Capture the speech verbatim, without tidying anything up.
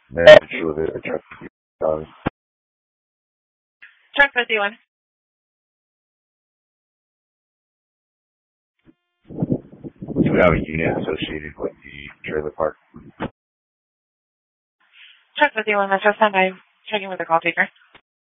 Naturally, a truck. Uh, Truck fifty-one. do we have a unit associated with the trailer park? Truck fifty-one, Metro standby. Checking with the call taker.